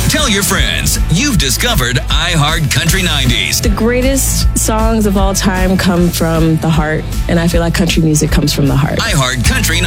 Tell your friends you've discovered iHeart Country 90s. The greatest songs of all time come from the heart, and I feel like country music comes from the heart. iHeart Country